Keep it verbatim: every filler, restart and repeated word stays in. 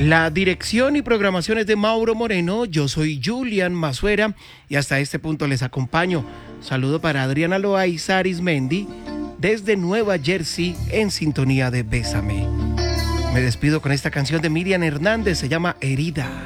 La dirección y programación es de Mauro Moreno. Yo soy Julian Mazuera y hasta este punto les acompaño. Saludo para Adriana Loa y Saris Mendy desde Nueva Jersey en sintonía de Bésame. Me despido con esta canción de Miriam Hernández, se llama Herida.